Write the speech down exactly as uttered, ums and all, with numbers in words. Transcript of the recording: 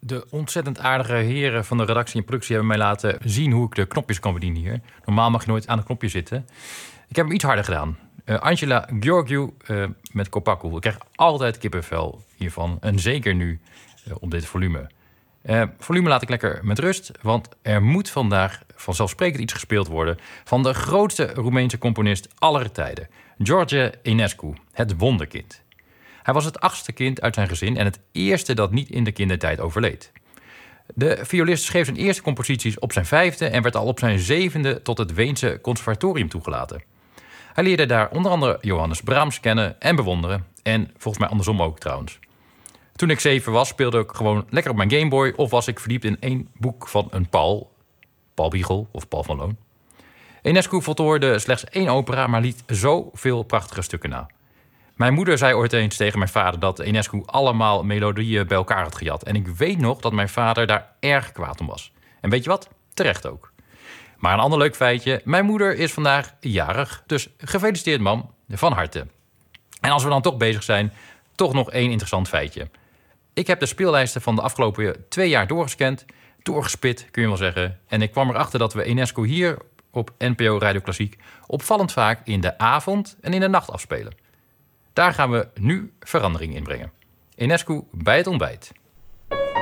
De ontzettend aardige heren van de redactie en productie hebben mij laten zien hoe ik de knopjes kan bedienen hier. Normaal mag je nooit aan het knopje zitten. Ik heb hem iets harder gedaan. Uh, Angela Gheorghiu uh, met Kopakkel. Ik krijg altijd kippenvel hiervan. En zeker nu uh, op dit volume. Uh, volume laat ik lekker met rust. Want er moet vandaag vanzelfsprekend iets gespeeld worden van de grootste Roemeense componist aller tijden. George Enescu, het wonderkind. Hij was het achtste kind uit zijn gezin en het eerste dat niet in de kindertijd overleed. De violist schreef zijn eerste composities op zijn vijfde en werd al op zijn zevende tot het Weense conservatorium toegelaten. Hij leerde daar onder andere Johannes Brahms kennen en bewonderen. En volgens mij andersom ook trouwens. Toen ik zeven was, speelde ik gewoon lekker op mijn Gameboy of was ik verdiept in één boek van een Paul. Paul Biegel of Paul van Loon. Enescu voltooide slechts één opera, maar liet zoveel prachtige stukken na. Mijn moeder zei ooit eens tegen mijn vader dat Enescu allemaal melodieën bij elkaar had gejat. En ik weet nog dat mijn vader daar erg kwaad om was. En weet je wat? Terecht ook. Maar een ander leuk feitje. Mijn moeder is vandaag jarig. Dus gefeliciteerd, mam. Van harte. En als we dan toch bezig zijn, toch nog één interessant feitje. Ik heb de speellijsten van de afgelopen twee jaar doorgescand. Doorgespit, kun je wel zeggen. En ik kwam erachter dat we Enescu hier op N P O Radio Klassiek opvallend vaak in de avond en in de nacht afspelen. Daar gaan we nu verandering in brengen. Enescu bij het ontbijt.